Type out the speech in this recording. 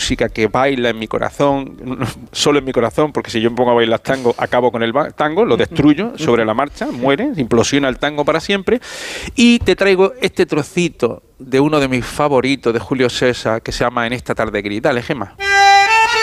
música que baila en mi corazón, solo en mi corazón, porque si yo me pongo a bailar tango, acabo con el tango, lo destruyo sobre la marcha, muere, implosiona el tango para siempre. Y te traigo este trocito de uno de mis favoritos de Julio César, que se llama En esta tarde gris. Dale, Gemma.